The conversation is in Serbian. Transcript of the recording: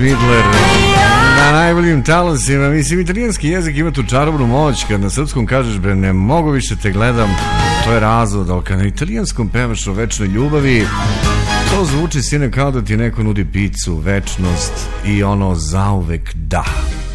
Midler na najboljim talasima. Mislim, italijanski jezik ima tu čarobnu moć. Kad na srpskom kažeš, bre, ne mogu više te gledam, to je razvod. Ali kad na italijanskom pevaš o večnoj ljubavi, to zvuči, sine, kao da ti neko nudi picu, večnost i ono zauvek da.